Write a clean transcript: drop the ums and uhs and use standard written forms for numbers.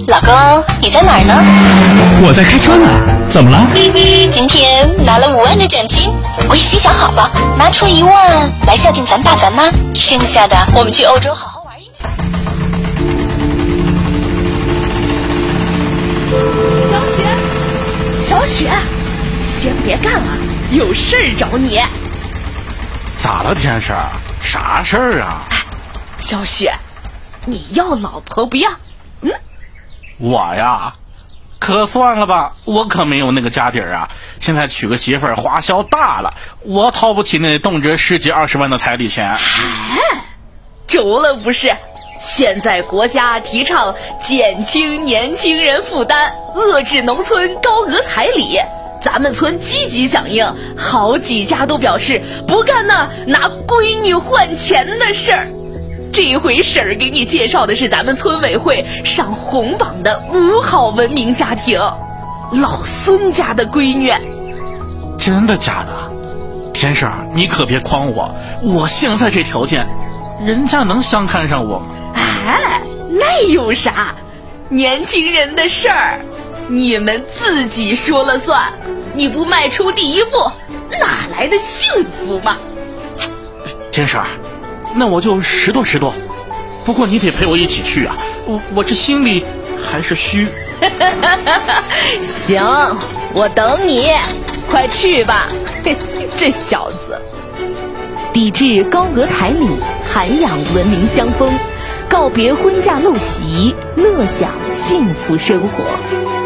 老公，你在哪儿呢？ 我在开车呢，怎么了？ 今天拿了5万的奖金，我已经想好了，拿出1万来孝敬咱爸咱妈，剩下的我们去欧洲好好玩一圈。 小雪，先别干了，有事儿找你。 咋了，天使？啥事儿啊？ 小雪，你要老婆不要？ 我呀，可算了吧，我可没有那个家底儿啊！现在娶个媳妇儿花销大了，我掏不起那动辄10几20万的彩礼钱。 轴了不是？现在国家提倡减轻年轻人负担，遏制农村高额彩礼，咱们村积极响应，好几家都表示不干那拿闺女换钱的事儿。这回婶儿给你介绍的是咱们村委会上红榜的5好文明家庭，老孙家的闺女。 真的假的？天使，你可别诓我，我现在这条件，人家能相看上我吗？ 那有啥？年轻人的事儿，你们自己说了算。你不迈出第一步，哪来的幸福嘛？ 天使，那我就10多10多，不过你得陪我一起去啊，我这心里还是虚。 行，我等你，快去吧。这小子， 抵制高额彩礼，涵养文明乡风，告别婚嫁陋习，乐享幸福生活。